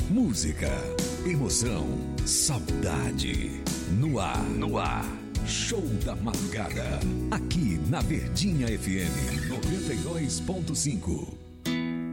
Música, emoção, saudade. No ar. Show da Madrugada. Aqui na Verdinha FM 92.5.